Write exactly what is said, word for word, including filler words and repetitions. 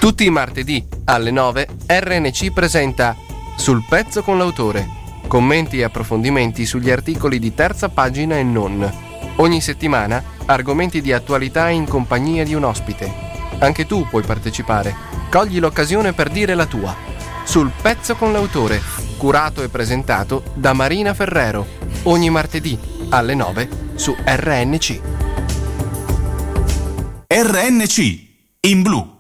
Tutti i martedì alle nove R N C presenta Sul pezzo con l'autore. Commenti e approfondimenti sugli articoli di terza pagina e non. Ogni settimana argomenti di attualità in compagnia di un ospite. Anche tu puoi partecipare. Cogli l'occasione per dire la tua. Sul pezzo con l'autore, curato e presentato da Marina Ferrero. Ogni martedì alle nove su R N C. R N C in blu.